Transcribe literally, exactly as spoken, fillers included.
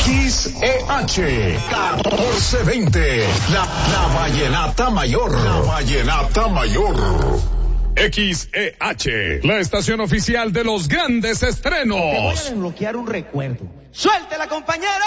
X E H catorce veinte, la, la Vallenata Mayor. La Vallenata Mayor. X E H, la estación oficial de los grandes estrenos. Te voy a desbloquear un recuerdo. ¡Suéltela, compañero!